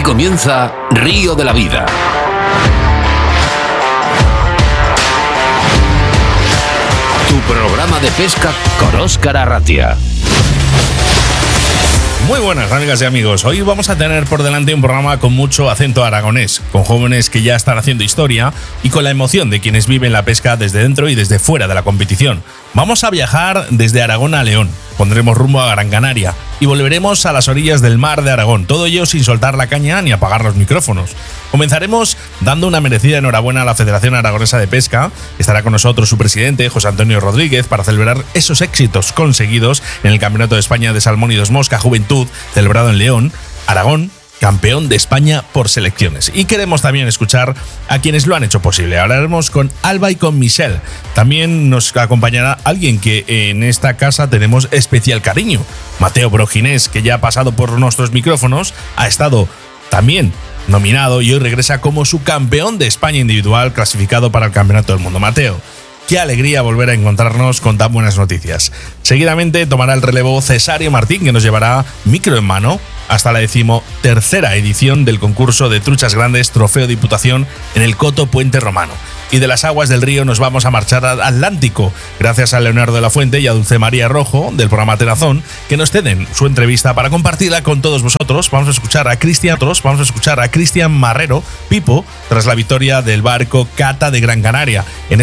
comienza Río de la Vida. Tu programa de pesca con Óscar Arratia. Muy buenas amigas y amigos, hoy vamos a tener por delante un programa con mucho acento aragonés, con jóvenes que ya están haciendo historia y con la emoción de quienes viven la pesca desde dentro y desde fuera de la competición. Vamos a viajar desde Aragón a León, pondremos rumbo a Gran Canaria y volveremos a las orillas del mar de Aragón, todo ello sin soltar la caña ni apagar los micrófonos. Comenzaremos dando una merecida enhorabuena a la Federación Aragonesa de Pesca. Estará con nosotros su presidente, José Antonio Rodríguez, para celebrar esos éxitos conseguidos en el Campeonato de España de Salmón y Dos Mosca Juventud, celebrado en León, Aragón, campeón de España por selecciones. Y queremos también escuchar a quienes lo han hecho posible. Hablaremos con Alba y con Michelle. También nos acompañará alguien que en esta casa tenemos especial cariño. Mateo Broginés, que ya ha pasado por nuestros micrófonos, ha estado también nominado y hoy regresa como subcampeón de España individual clasificado para el Campeonato del Mundo. Mateo, qué alegría volver a encontrarnos con tan buenas noticias. Seguidamente tomará el relevo Cesario Martín, que nos llevará micro en mano hasta la 13ª edición del concurso de truchas grandes Trofeo Diputación en el Coto Puente Romano. Y de las aguas del río nos vamos a marchar al Atlántico, gracias a Leonardo de la Fuente y a Dulce María Rojo, del programa Tenazón, que nos ceden su entrevista para compartirla con todos vosotros. Vamos a escuchar a Cristian Marrero, Pipo, tras la victoria del barco Cata de Gran Canaria.